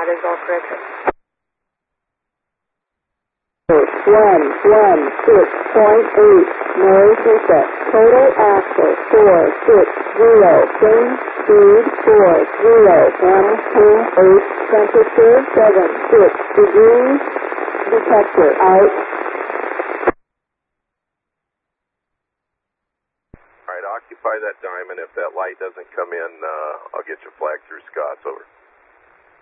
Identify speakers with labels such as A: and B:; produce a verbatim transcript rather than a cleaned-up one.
A: That is all correct, sir.
B: one one six point eight, noise reset. Total axle four six zero, train speed four zero, M two eight, temperature seven six degrees, detector out.
C: Alright, occupy that diamond. If that light doesn't come in, uh, I'll get you flagged through Scott's. Over.